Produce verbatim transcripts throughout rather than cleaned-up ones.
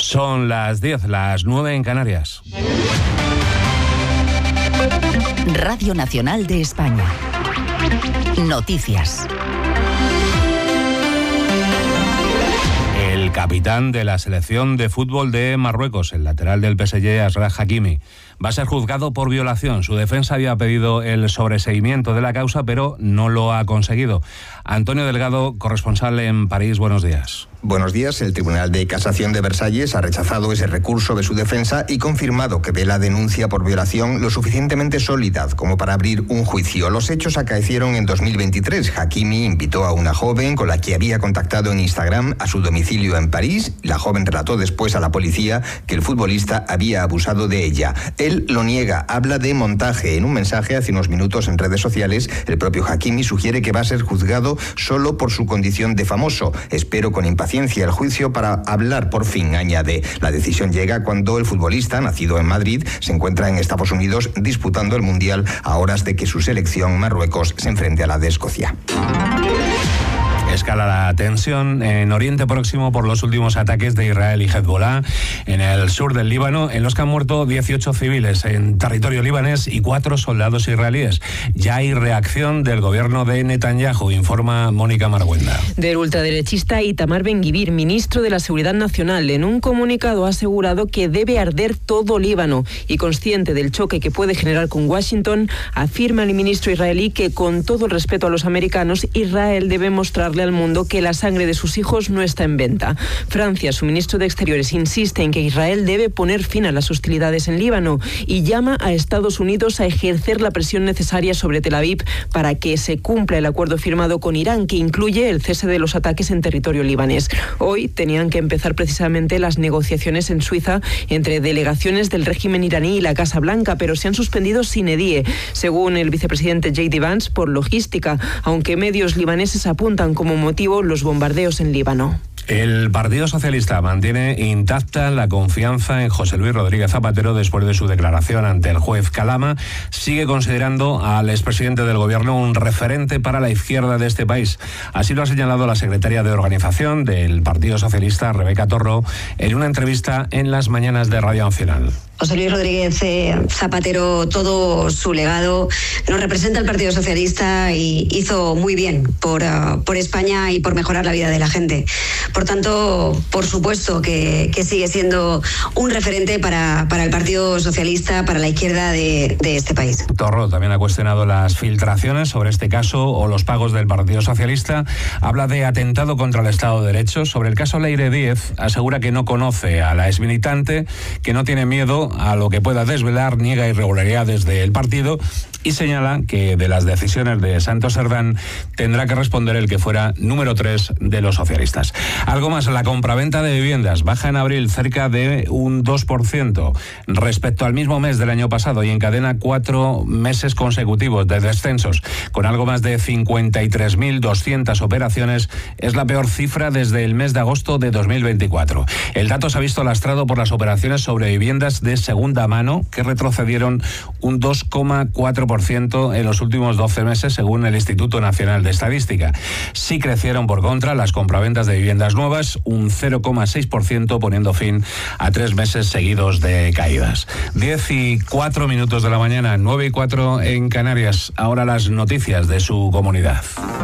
Son las diez, las nueve en Canarias. Radio Nacional de España. Noticias. El capitán de la selección de fútbol de Marruecos, el lateral del P S G, Achraf Hakimi, va a ser juzgado por violación. Su defensa había pedido el sobreseimiento de la causa, pero no lo ha conseguido. Antonio Delgado, corresponsal en París, buenos días. Buenos días. El Tribunal de Casación de Versalles ha rechazado ese recurso de su defensa y confirmado que ve la denuncia por violación lo suficientemente sólida como para abrir un juicio. Los hechos acaecieron en dos mil veintitrés. Hakimi invitó a una joven con la que había contactado en Instagram a su domicilio en París. La joven relató después a la policía que el futbolista había abusado de ella. Él lo niega, habla de montaje. En un mensaje hace unos minutos en redes sociales, el propio Hakimi sugiere que va a ser juzgado solo por su condición de famoso. Espero con impaciencia el juicio para hablar por fin, añade. La decisión llega cuando el futbolista, nacido en Madrid, se encuentra en Estados Unidos disputando el Mundial a horas de que su selección, Marruecos, se enfrente a la de Escocia. Escala la tensión en Oriente Próximo por los últimos ataques de Israel y Hezbollah en el sur del Líbano, en los que han muerto dieciocho civiles en territorio libanés y cuatro soldados israelíes. Ya hay reacción del gobierno de Netanyahu, informa Mónica Marguenda. Del ultraderechista Itamar Ben-Gvir, ministro de la Seguridad Nacional, en un comunicado ha asegurado que debe arder todo Líbano y, consciente del choque que puede generar con Washington, afirma el ministro israelí que, con todo el respeto a los americanos, Israel debe mostrarle al mundo que la sangre de sus hijos no está en venta. Francia, su ministro de Exteriores, insiste en que Israel debe poner fin a las hostilidades en Líbano y llama a Estados Unidos a ejercer la presión necesaria sobre Tel Aviv para que se cumpla el acuerdo firmado con Irán, que incluye el cese de los ataques en territorio libanés. Hoy tenían que empezar precisamente las negociaciones en Suiza entre delegaciones del régimen iraní y la Casa Blanca, pero se han suspendido sine die, según el vicepresidente J D Vance, por logística, aunque medios libaneses apuntan como motivo los bombardeos en Líbano. El Partido Socialista mantiene intacta la confianza en José Luis Rodríguez Zapatero después de su declaración ante el juez Calama. Sigue considerando al expresidente del Gobierno un referente para la izquierda de este país. Así lo ha señalado la secretaria de organización del Partido Socialista, Rebeca Torro, en una entrevista en las mañanas de Radio Nacional. José Luis Rodríguez eh, Zapatero, todo su legado nos representa el Partido Socialista y hizo muy bien por, uh, por España y por mejorar la vida de la gente. Por tanto, por supuesto que, que sigue siendo un referente para, para el Partido Socialista, para la izquierda de, de este país. Torro también ha cuestionado las filtraciones sobre este caso o los pagos del Partido Socialista. Habla de atentado contra el Estado de Derecho. Sobre el caso Leire Díez, asegura que no conoce a la exmilitante, que no tiene miedo a lo que pueda desvelar, niega irregularidades del partido y señala que de las decisiones de Santos Cerdán tendrá que responder el que fuera número tres de los socialistas. Algo más, la compraventa de viviendas baja en abril cerca de un dos por ciento respecto al mismo mes del año pasado y encadena cuatro meses consecutivos de descensos. Con algo más de cincuenta y tres mil doscientas operaciones, es la peor cifra desde el mes de agosto de dos mil veinticuatro. El dato se ha visto lastrado por las operaciones sobre viviendas de segunda mano, que retrocedieron un dos coma cuatro por ciento en los últimos doce meses, según el Instituto Nacional de Estadística. Sí crecieron, por contra, las compraventas de viviendas nuevas, un cero coma seis por ciento, poniendo fin a tres meses seguidos de caídas. Diez y cuatro minutos de la mañana, nueve y cuatro en Canarias. Ahora las noticias de su comunidad.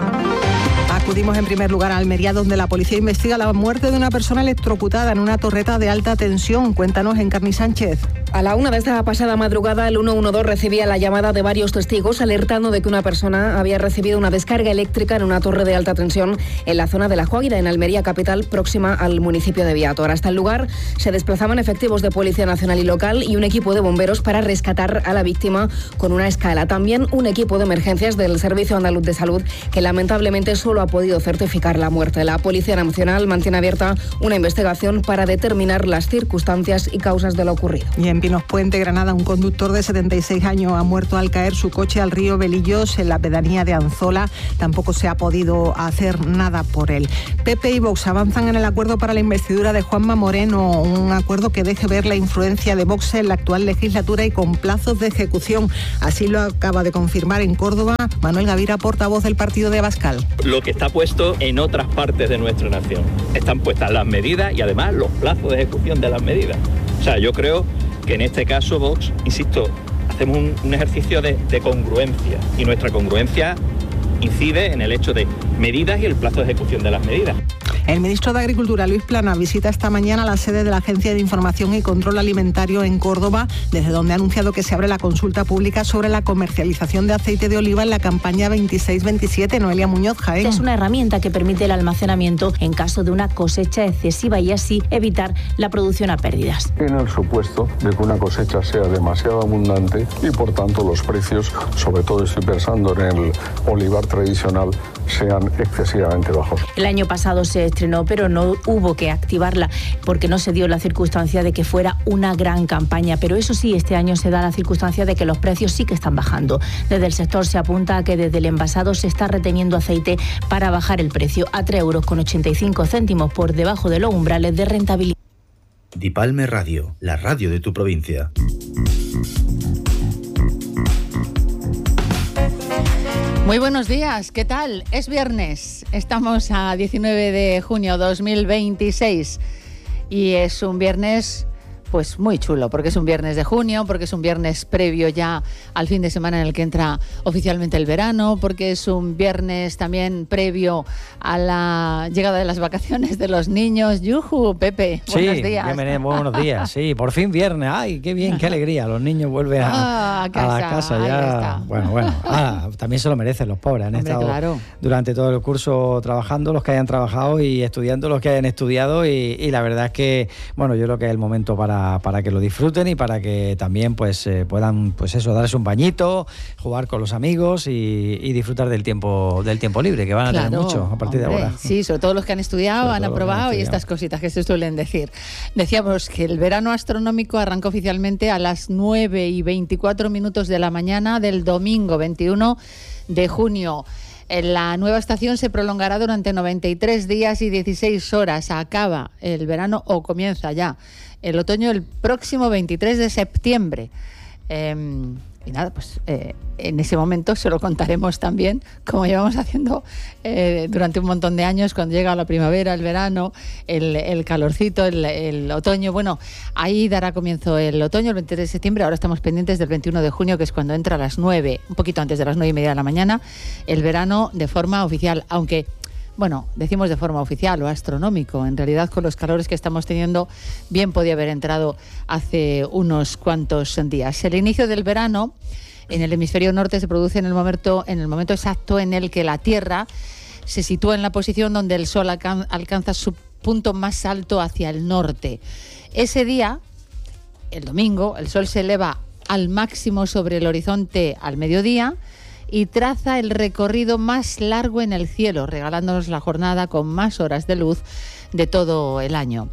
Acudimos en primer lugar a Almería, donde la policía investiga la muerte de una persona electrocutada en una torreta de alta tensión. Cuéntanos, Encarni Sánchez. A la una de esta pasada madrugada, el ciento doce recibía la llamada de varios testigos alertando de que una persona había recibido una descarga eléctrica en una torre de alta tensión en la zona de La Juáguida, en Almería capital, próxima al municipio de Viator. Hasta el lugar se desplazaban efectivos de Policía Nacional y local y un equipo de bomberos para rescatar a la víctima con una escala. También un equipo de emergencias del Servicio Andaluz de Salud, que lamentablemente solo ha podido certificar la muerte. La Policía Nacional mantiene abierta una investigación para determinar las circunstancias y causas de lo ocurrido. Y en Pinos Puente, Granada, un conductor de setenta y seis años ha muerto al caer su coche al río Belillos en la pedanía de Anzola. Tampoco se ha podido hacer nada por él. P P y Vox avanzan en el acuerdo para la investidura de Juanma Moreno, un acuerdo que deje ver la influencia de Vox en la actual legislatura y con plazos de ejecución. Así lo acaba de confirmar en Córdoba Manuel Gavira, portavoz del partido de Abascal. Lo que está puesto en otras partes de nuestra nación. Están puestas las medidas y además los plazos de ejecución de las medidas. O sea, yo creo que en este caso Vox, insisto, hacemos un, un ejercicio de, de congruencia y nuestra congruencia incide en el hecho de medidas y el plazo de ejecución de las medidas. El ministro de Agricultura, Luis Planas, visita esta mañana la sede de la Agencia de Información y Control Alimentario en Córdoba, desde donde ha anunciado que se abre la consulta pública sobre la comercialización de aceite de oliva en la campaña veintiséis veintisiete. Noelia Muñoz, Jaén. Es una herramienta que permite el almacenamiento en caso de una cosecha excesiva y así evitar la producción a pérdidas. En el supuesto de que una cosecha sea demasiado abundante y por tanto los precios, sobre todo estoy pensando en el olivar tradicional, sean excesivamente bajos. El año pasado se estrenó, pero no hubo que activarla porque no se dio la circunstancia de que fuera una gran campaña. Pero eso sí, este año se da la circunstancia de que los precios sí que están bajando. Desde el sector se apunta a que desde el envasado se está reteniendo aceite para bajar el precio a tres euros con ochenta y cinco céntimos por debajo de los umbrales de rentabilidad. Dipalme Radio, la radio de tu provincia. Muy buenos días, ¿qué tal? Es viernes, estamos a diecinueve de junio de dos mil veintiséis y es un viernes pues muy chulo, porque es un viernes de junio, porque es un viernes previo ya al fin de semana en el que entra oficialmente el verano, porque es un viernes también previo a la llegada de las vacaciones de los niños. ¡Yujú, Pepe! Buenos sí, días. Bienvenido, buenos días. Sí, por fin viernes. ¡Ay, qué bien, qué alegría! Los niños vuelven a, ah, a, casa, a la casa ya. Bueno, bueno. Ah, también se lo merecen los pobres. Han Hombre, estado claro. durante todo el curso trabajando, los que hayan trabajado y estudiando los que hayan estudiado y, y la verdad es que, bueno, yo creo que es el momento para para que lo disfruten y para que también pues eh, puedan pues eso darse un bañito, jugar con los amigos y, y disfrutar del tiempo del tiempo libre, que van a claro, tener mucho a partir hombre, de ahora. Sí, sobre todo los que han estudiado, sobre han aprobado han y estudiado. estas cositas que se suelen decir. Decíamos que el verano astronómico arrancó oficialmente a las nueve y veinticuatro minutos de la mañana del domingo veintiuno de junio. La nueva estación se prolongará durante noventa y tres días y dieciséis horas. Acaba el verano o comienza ya el otoño el próximo veintitrés de septiembre. Eh, y nada, pues eh, en ese momento se lo contaremos también, como llevamos haciendo eh, durante un montón de años, cuando llega la primavera, el verano, el, el calorcito, el, el otoño. Bueno, ahí dará comienzo el otoño, el veintitrés de septiembre. Ahora estamos pendientes del veintiuno de junio, que es cuando entra a las nueve, un poquito antes de las nueve y media de la mañana, el verano de forma oficial, aunque... Bueno, decimos de forma oficial o astronómico. En realidad, con los calores que estamos teniendo, bien podía haber entrado hace unos cuantos días. El inicio del verano en el hemisferio norte se produce en el momento, en el momento exacto en el que la Tierra se sitúa en la posición donde el Sol alcan- alcanza su punto más alto hacia el norte. Ese día, el domingo, el Sol se eleva al máximo sobre el horizonte al mediodía y traza el recorrido más largo en el cielo, regalándonos la jornada con más horas de luz de todo el año.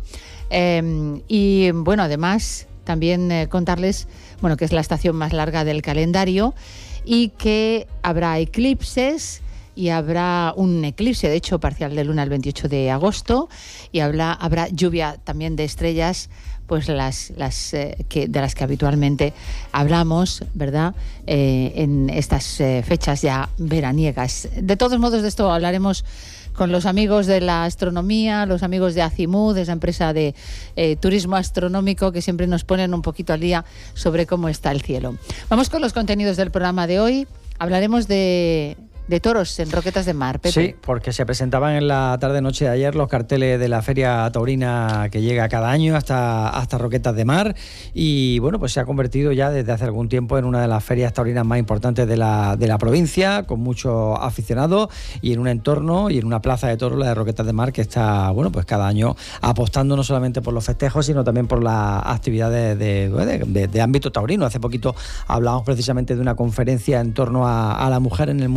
Eh, y bueno, además también eh, contarles bueno, que es la estación más larga del calendario y que habrá eclipses y habrá un eclipse, de hecho, parcial de luna el veintiocho de agosto y habrá, habrá lluvia también de estrellas, pues las, las eh, que, de las que habitualmente hablamos, ¿verdad?, eh, en estas eh, fechas ya veraniegas. De todos modos, de esto hablaremos con los amigos de la astronomía, los amigos de Azimud, esa empresa de eh, turismo astronómico que siempre nos ponen un poquito al día sobre cómo está el cielo. Vamos con los contenidos del programa de hoy. Hablaremos de... de toros en Roquetas de Mar, Pepe. Sí, porque se presentaban en la tarde-noche de ayer los carteles de la Feria Taurina que llega cada año hasta, hasta Roquetas de Mar y bueno, pues se ha convertido ya desde hace algún tiempo en una de las ferias taurinas más importantes de la, de la provincia, con muchos aficionados y en un entorno y en una plaza de toros, la de Roquetas de Mar, que está, bueno, pues cada año apostando no solamente por los festejos, sino también por las actividades de, de, de, de ámbito taurino. Hace poquito hablábamos precisamente de una conferencia en torno a, a la mujer en el mundo del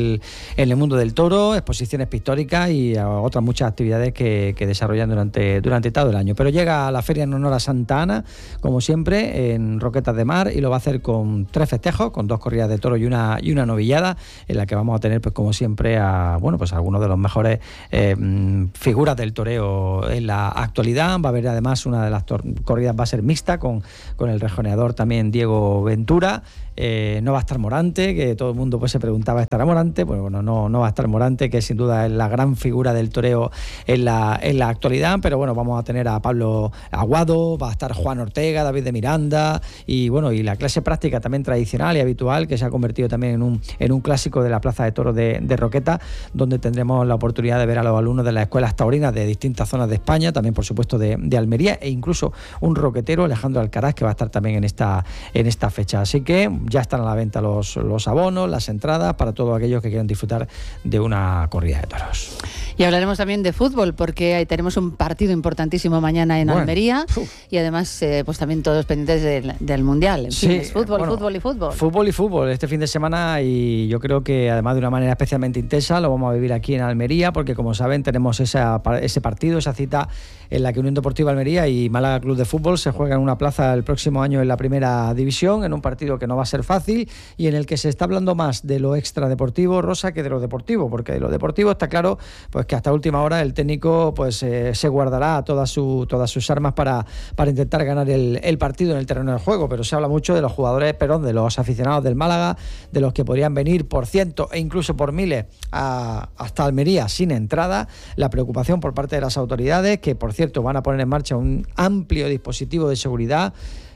el, en el mundo del toro, exposiciones pictóricas y otras muchas actividades que, que desarrollan durante, durante todo el año. Pero llega a la feria en honor a Santa Ana, como siempre, en Roquetas de Mar, y lo va a hacer con tres festejos, con dos corridas de toro y una, y una novillada, en la que vamos a tener, pues como siempre, a bueno pues algunos de los mejores eh, figuras del toreo en la actualidad. Va a haber además una de las tor- corridas va a ser mixta con, con el rejoneador también Diego Ventura. Eh, no va a estar Morante, que todo el mundo pues se preguntaba, ¿estará Morante? Pues bueno, no, no va a estar Morante, que sin duda es la gran figura del toreo en la, en la actualidad, pero bueno, vamos a tener a Pablo Aguado, va a estar Juan Ortega, David de Miranda, y bueno, y la clase práctica también tradicional y habitual, que se ha convertido también en un, en un clásico de la Plaza de Toros de, de Roqueta, donde tendremos la oportunidad de ver a los alumnos de las escuelas taurinas de distintas zonas de España, también por supuesto de, de Almería, e incluso un roquetero, Alejandro Alcaraz, que va a estar también en esta, en esta fecha. Así que ya están a la venta los, los abonos, las entradas para todos aquellos que quieran disfrutar de una corrida de toros. Y hablaremos también de fútbol, porque ahí tenemos un partido importantísimo mañana en bueno, Almería uf. y además eh, pues también todos pendientes del, del Mundial. En sí, fin, es fútbol, bueno, fútbol y fútbol. Fútbol y fútbol este fin de semana, y yo creo que además de una manera especialmente intensa lo vamos a vivir aquí en Almería, porque como saben tenemos esa, ese partido, esa cita en la que Unión Deportiva Almería y Málaga Club de Fútbol se juegan una plaza el próximo año en la primera división, en un partido que no va a ser fácil y en el que se está hablando más de lo extradeportivo, Rosa, que de lo deportivo, porque de lo deportivo está claro pues que hasta última hora el técnico pues eh, se guardará todas, su, todas sus armas para, para intentar ganar el, el partido en el terreno del juego, pero se habla mucho de los jugadores, perdón, de los aficionados del Málaga, de los que podrían venir por cientos e incluso por miles a, hasta Almería sin entrada, la preocupación por parte de las autoridades, que por cierto van a poner en marcha un amplio dispositivo de seguridad,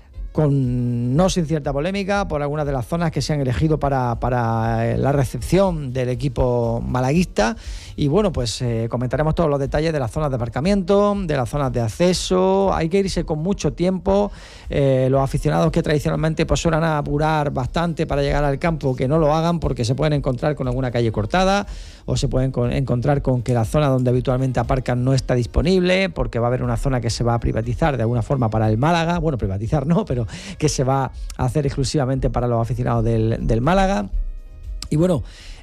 con no sin cierta polémica, por algunas de las zonas que se han elegido para, para la recepción del equipo malaguista. Y bueno, pues eh, comentaremos todos los detalles de las zonas de aparcamiento, de las zonas de acceso. Hay que irse con mucho tiempo. Eh, los aficionados que tradicionalmente pues suelen apurar bastante para llegar al campo, que no lo hagan, porque se pueden encontrar con alguna calle cortada, o se pueden con, encontrar con que la zona donde habitualmente aparcan no está disponible, porque va a haber una zona que se va a privatizar de alguna forma para el Málaga. Bueno, privatizar no, pero que se va a hacer exclusivamente para los aficionados del, del Málaga. Y bueno,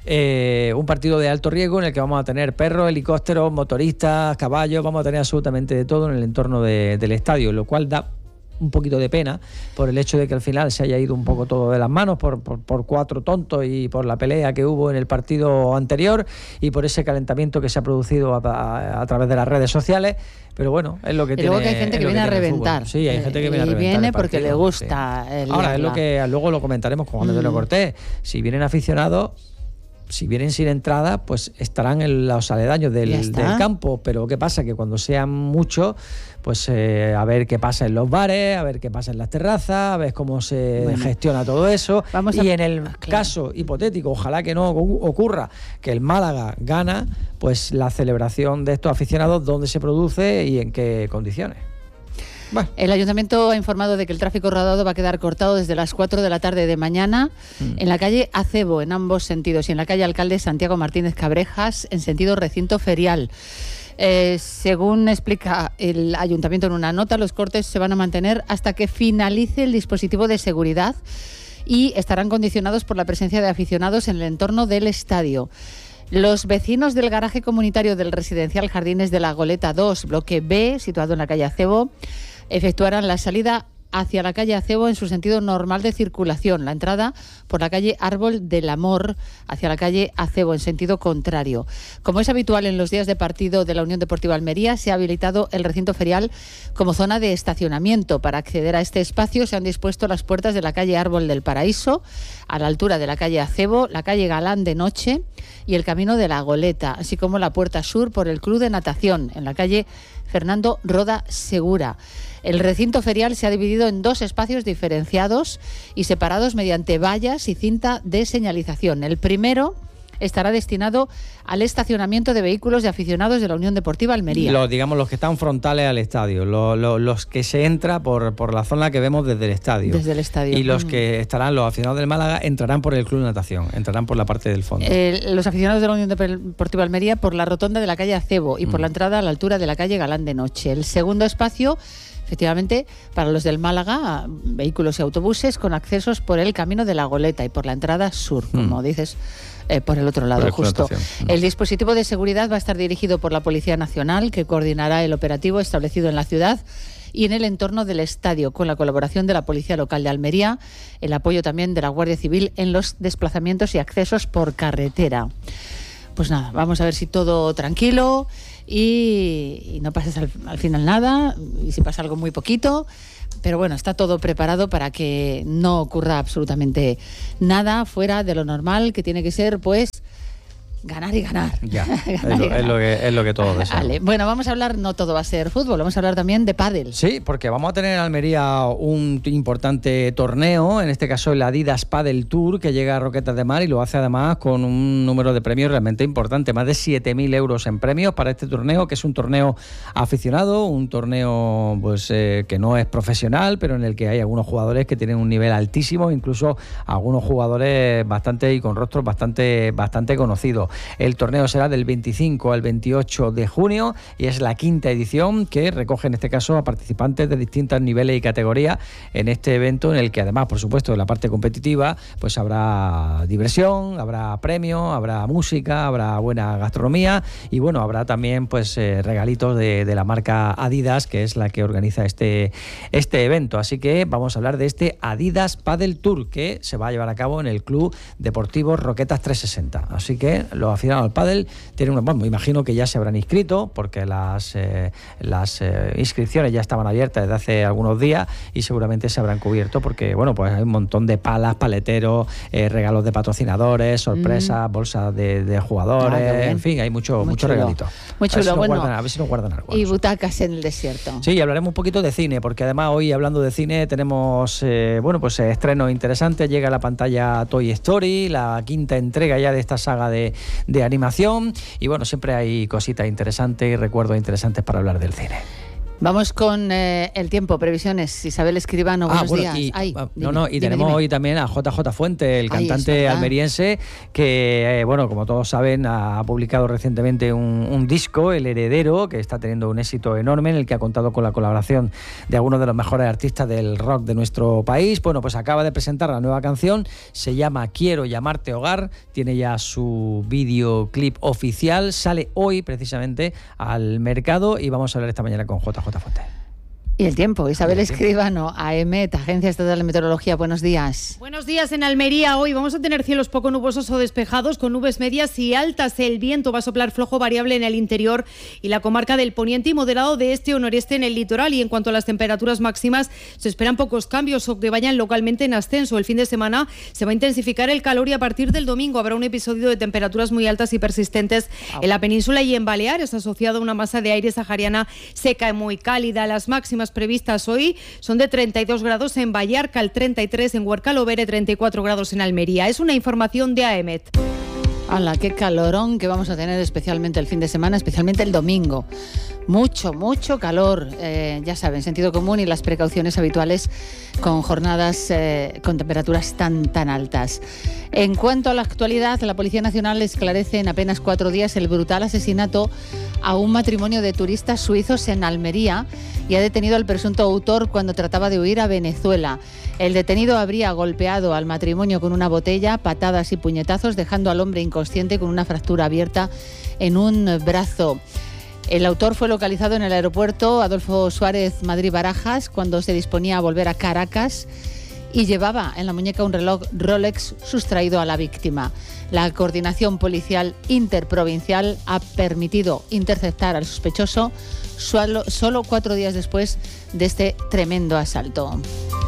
eh, un partido de alto riesgo en el que vamos a tener perros, helicópteros, motoristas, caballos, vamos a tener absolutamente de todo en el entorno de, del estadio, lo cual da un poquito de pena por el hecho de que al final se haya ido un poco todo de las manos por, por, por cuatro tontos y por la pelea que hubo en el partido anterior y por ese calentamiento que se ha producido a, a, a través de las redes sociales. Pero bueno, es lo que y tiene. Luego que hay gente que viene a reventar. Sí, hay gente que viene a reventar. Y viene porque le gusta. Sí. El Ahora, es la... lo que luego lo comentaremos con Juan Antonio mm. Cortés. Si vienen aficionados, si vienen sin entrada, pues estarán en los aledaños del, del campo. Pero ¿qué pasa? Que cuando sean muchos, pues eh, a ver qué pasa en los bares, a ver qué pasa en las terrazas, a ver cómo se bueno, gestiona todo eso. Vamos y a... en el claro. caso hipotético, ojalá que no ocurra, que el Málaga gana, pues la celebración de estos aficionados, ¿dónde se produce y en qué condiciones? Bueno. El Ayuntamiento ha informado de que el tráfico rodado va a quedar cortado desde las cuatro de la tarde de mañana mm. en la calle Acebo, en ambos sentidos, y en la calle Alcalde Santiago Martínez Cabrejas, en sentido recinto ferial. Eh, según explica el Ayuntamiento en una nota, los cortes se van a mantener hasta que finalice el dispositivo de seguridad y estarán condicionados por la presencia de aficionados en el entorno del estadio. Los vecinos del garaje comunitario del residencial Jardines de la Goleta dos, bloque B, situado en la calle Acebo, efectuarán la salida hacia la calle Acebo en su sentido normal de circulación, la entrada por la calle Árbol del Amor hacia la calle Acebo en sentido contrario. Como es habitual en los días de partido de la Unión Deportiva Almería, se ha habilitado el recinto ferial como zona de estacionamiento. Para acceder a este espacio se han dispuesto las puertas de la calle Árbol del Paraíso, a la altura de la calle Acebo, la calle Galán de Noche y el camino de la Goleta, así como la puerta sur por el Club de Natación, en la calle Fernando Roda Segura. El recinto ferial se ha dividido en dos espacios diferenciados y separados mediante vallas y cinta de señalización. El primero estará destinado al estacionamiento de vehículos de aficionados de la Unión Deportiva Almería. Los, digamos, los que están frontales al estadio, los, los, los que se entra por, por la zona que vemos desde el estadio. Desde el estadio. Y los mm. que estarán, los aficionados del Málaga, entrarán por el Club de Natación, entrarán por la parte del fondo. Eh, los aficionados de la Unión Deportiva Almería por la rotonda de la calle Acebo y mm. por la entrada a la altura de la calle Galán de Noche. El segundo espacio Efectivamente, para los del Málaga, vehículos y autobuses con accesos por el camino de la Goleta y por la entrada sur, como mm. dices, eh, por el otro lado, justo. Mm. El dispositivo de seguridad va a estar dirigido por la Policía Nacional, que coordinará el operativo establecido en la ciudad y en el entorno del estadio, con la colaboración de la Policía Local de Almería, el apoyo también de la Guardia Civil en los desplazamientos y accesos por carretera. Pues nada, vamos a ver si todo tranquilo y, y no pases al, al final nada, y si pasa algo muy poquito, pero bueno, está todo preparado para que no ocurra absolutamente nada fuera de lo normal, que tiene que ser, pues, ganar y ganar. Ya, ganar es, lo, y ganar. Es, lo que, es lo que todos deseamos. Vale. Bueno, vamos a hablar, no todo va a ser fútbol, vamos a hablar también de pádel. Sí, porque vamos a tener en Almería un importante torneo, en este caso el Adidas Padel Tour, que llega a Roquetas de Mar y lo hace además con un número de premios realmente importante, más de siete mil euros en premios para este torneo, que es un torneo aficionado, un torneo pues eh, que no es profesional, pero en el que hay algunos jugadores que tienen un nivel altísimo, incluso algunos jugadores bastante y con rostros bastante, bastante conocidos. El torneo será del veinticinco al veintiocho de junio y es la quinta edición, que recoge en este caso a participantes de distintos niveles y categorías en este evento, en el que además, por supuesto, de la parte competitiva, pues habrá diversión, habrá premios, habrá música, habrá buena gastronomía y bueno, habrá también pues eh, regalitos de, de la marca Adidas, que es la que organiza este, este evento. Así que vamos a hablar de este Adidas Padel Tour, que se va a llevar a cabo en el Club Deportivo Roquetas trescientos sesenta. Así que los aficionados al pádel tienen una, bueno, me imagino que ya se habrán inscrito, porque las eh, las eh, inscripciones ya estaban abiertas desde hace algunos días y seguramente se habrán cubierto, porque bueno, pues hay un montón de palas, paleteros, eh, regalos de patrocinadores, sorpresas, mm. bolsas de, de jugadores, ah, en fin, hay mucho, muy mucho regalito. Muy chulo, a ver si bueno. Guardan, a ver si nos guardan algo. Y butacas en el desierto. Sí, y hablaremos un poquito de cine, porque además hoy, hablando de cine, tenemos eh, bueno, pues eh, estrenos interesantes. Llega a la pantalla Toy Story, la quinta entrega ya de esta saga de, de animación, y bueno, siempre hay cositas interesantes y recuerdos interesantes para hablar del cine. Vamos con eh, el tiempo, previsiones. Isabel Escribano, buenos ah, bueno, días. Y, Ay, no, dime, no, y dime, tenemos dime. hoy también a J J Fuente, el Ay, cantante almeriense, que, eh, bueno, como todos saben, ha publicado recientemente un, un disco, El Heredero, que está teniendo un éxito enorme, en el que ha contado con la colaboración de algunos de los mejores artistas del rock de nuestro país. Bueno, pues acaba de presentar la nueva canción, se llama Quiero llamarte hogar, tiene ya su videoclip oficial, sale hoy precisamente al mercado y vamos a hablar esta mañana con J J Fuente. Y el tiempo, Isabel Escribano, A E M E T, Agencia Estatal de Meteorología, buenos días. Buenos días. En Almería hoy vamos a tener cielos poco nubosos o despejados con nubes medias y altas. El viento va a soplar flojo variable en el interior y la comarca del poniente y moderado de este o noreste en el litoral. Y en cuanto a las temperaturas máximas, se esperan pocos cambios o que vayan localmente en ascenso. El fin de semana se va a intensificar el calor y a partir del domingo habrá un episodio de temperaturas muy altas y persistentes en la península y en Baleares, asociado a una masa de aire sahariana seca y muy cálida. Las máximas previstas hoy son de treinta y dos grados en Vallarcal, treinta y tres en Huercal-Overe, treinta y cuatro grados en Almería. Es una información de A E M E T. ¡Hala, qué calorón que vamos a tener especialmente el fin de semana, especialmente el domingo! Mucho, mucho calor, eh, ya saben, sentido común y las precauciones habituales con jornadas eh, con temperaturas tan, tan altas. En cuanto a la actualidad, la Policía Nacional esclarece en apenas cuatro días el brutal asesinato a un matrimonio de turistas suizos en Almería y ha detenido al presunto autor cuando trataba de huir a Venezuela. El detenido habría golpeado al matrimonio con una botella, patadas y puñetazos, dejando al hombre inconsciente con una fractura abierta en un brazo. El autor fue localizado en el aeropuerto Adolfo Suárez Madrid-Barajas cuando se disponía a volver a Caracas y llevaba en la muñeca un reloj Rolex sustraído a la víctima. La coordinación policial interprovincial ha permitido interceptar al sospechoso solo, solo cuatro días después de este tremendo asalto.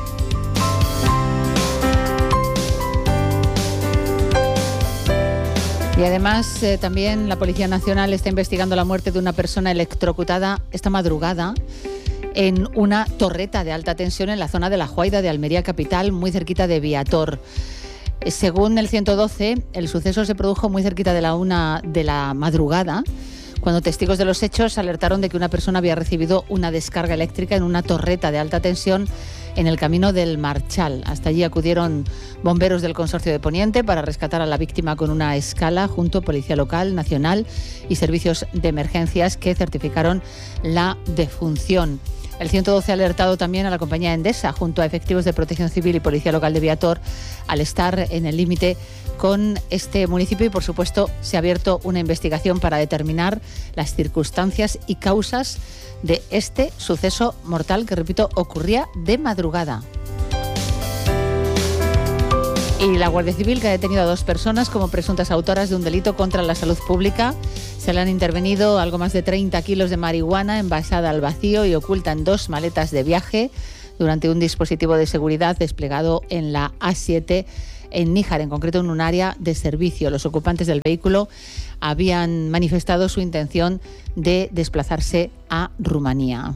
Y además eh, también la Policía Nacional está investigando la muerte de una persona electrocutada esta madrugada en una torreta de alta tensión en la zona de La Juaida de Almería capital, muy cerquita de Viator. Según el ciento doce, el suceso se produjo muy cerquita de la una de la madrugada, cuando testigos de los hechos alertaron de que una persona había recibido una descarga eléctrica en una torreta de alta tensión en el camino del Marchal. Hasta allí acudieron bomberos del Consorcio de Poniente para rescatar a la víctima con una escala, junto a Policía Local, Nacional y servicios de emergencias que certificaron la defunción. El ciento doce ha alertado también a la compañía Endesa, junto a efectivos de Protección Civil y Policía Local de Viator, al estar en el límite con este municipio, y por supuesto se ha abierto una investigación para determinar las circunstancias y causas de este suceso mortal que, repito, ocurría de madrugada. Y la Guardia Civil, que ha detenido a dos personas como presuntas autoras de un delito contra la salud pública. Se le han intervenido algo más de treinta kilos de marihuana envasada al vacío y oculta en dos maletas de viaje durante un dispositivo de seguridad desplegado en la A siete en Níjar, en concreto en un área de servicio. Los ocupantes del vehículo habían manifestado su intención de desplazarse a Rumanía.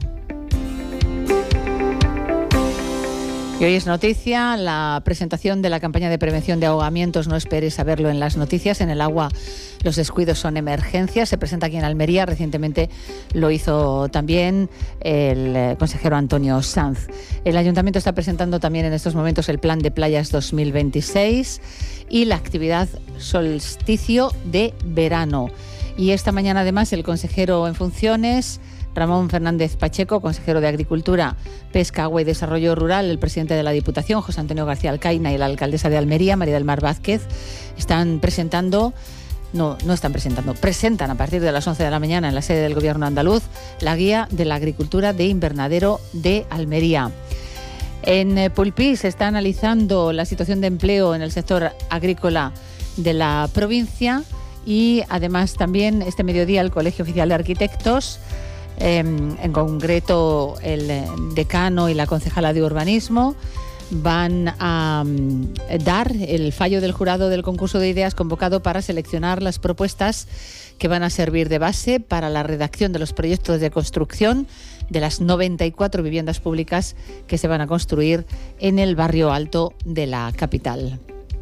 Y hoy es noticia la presentación de la campaña de prevención de ahogamientos. No esperes a verlo en las noticias. En el agua los descuidos son emergencias. Se presenta aquí en Almería. Recientemente lo hizo también el consejero Antonio Sanz. El Ayuntamiento está presentando también en estos momentos el Plan de Playas dos mil veintiséis y la actividad Solsticio de Verano. Y esta mañana además el consejero en funciones, Ramón Fernández Pacheco, consejero de Agricultura, Pesca, Agua y Desarrollo Rural, el presidente de la Diputación, José Antonio García Alcaina, y la alcaldesa de Almería, María del Mar Vázquez, están presentando, no, no están presentando, presentan a partir de las once de la mañana en la sede del Gobierno andaluz la guía de la agricultura de invernadero de Almería. En Pulpí se está analizando la situación de empleo en el sector agrícola de la provincia, y además también este mediodía el Colegio Oficial de Arquitectos, Eh, en concreto el decano y la concejala de urbanismo, van a um, dar el fallo del jurado del concurso de ideas convocado para seleccionar las propuestas que van a servir de base para la redacción de los proyectos de construcción de las noventa y cuatro viviendas públicas que se van a construir en el barrio alto de la capital.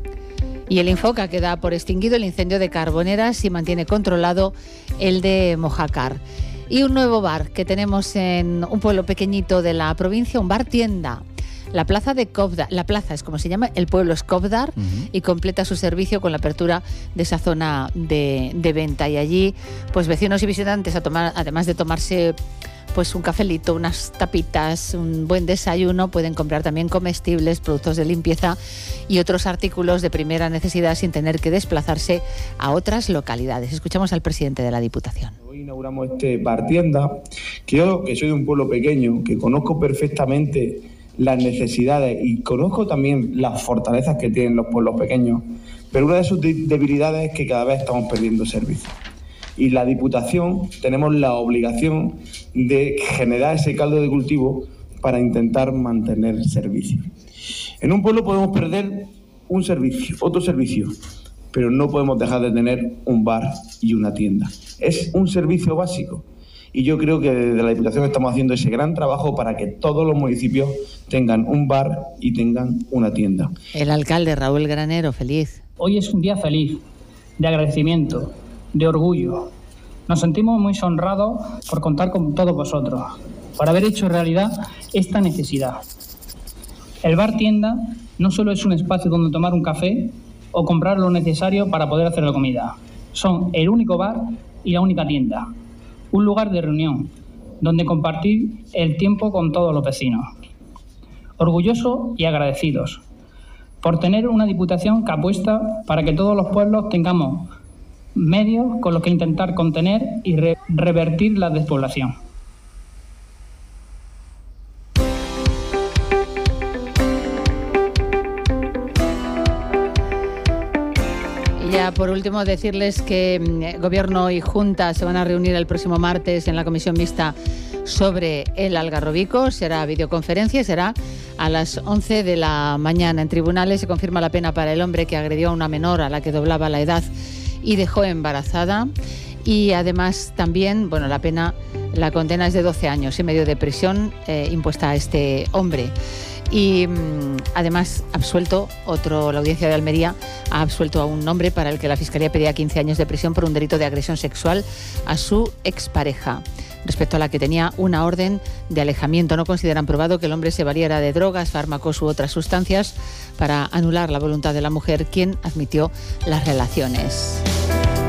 Y el Infoca, que da por extinguido el incendio de Carboneras y mantiene controlado el de Mojácar. Y un nuevo bar que tenemos en un pueblo pequeñito de la provincia, un bar tienda. La plaza de Cobdar, la plaza es como se llama, el pueblo es Cobdar, uh-huh. y completa su servicio con la apertura de esa zona de, de venta. Y allí, pues vecinos y visitantes, a tomar, además de tomarse pues un cafelito, unas tapitas, un buen desayuno, pueden comprar también comestibles, productos de limpieza y otros artículos de primera necesidad sin tener que desplazarse a otras localidades. Escuchamos al presidente de la Diputación. Hoy inauguramos este bar tienda, que yo, que soy de un pueblo pequeño, que conozco perfectamente las necesidades y conozco también las fortalezas que tienen los pueblos pequeños, pero una de sus debilidades es que cada vez estamos perdiendo servicios. Y la Diputación tenemos la obligación de generar ese caldo de cultivo para intentar mantener servicios. En un pueblo podemos perder un servicio, otro servicio, pero no podemos dejar de tener un bar y una tienda. Es un servicio básico. Y yo creo que desde la Diputación estamos haciendo ese gran trabajo para que todos los municipios tengan un bar y tengan una tienda. El alcalde Raúl Granero, feliz. Hoy es un día feliz, de agradecimiento, de orgullo. Nos sentimos muy honrados por contar con todos vosotros, por haber hecho realidad esta necesidad. El bar tienda no solo es un espacio donde tomar un café o comprar lo necesario para poder hacer la comida. Son el único bar y la única tienda. Un lugar de reunión, donde compartir el tiempo con todos los vecinos. Orgullosos y agradecidos por tener una Diputación que apuesta para que todos los pueblos tengamos medios con los que intentar contener y re- revertir la despoblación. Ya por último decirles que mm, Gobierno y Junta se van a reunir el próximo martes en la comisión mixta sobre el Algarrobico. Será videoconferencia y será a las once de la mañana. En tribunales se confirma la pena para el hombre que agredió a una menor a la que doblaba la edad y dejó embarazada. Y además también, bueno, la pena, la condena es de doce años y medio de prisión eh, impuesta a este hombre. Y mmm, además absuelto otro, la audiencia de Almería ha absuelto a un hombre para el que la Fiscalía pedía quince años de prisión por un delito de agresión sexual a su expareja, respecto a la que tenía una orden de alejamiento. No consideran probado que el hombre se valiera de drogas, fármacos u otras sustancias para anular la voluntad de la mujer, quien admitió las relaciones.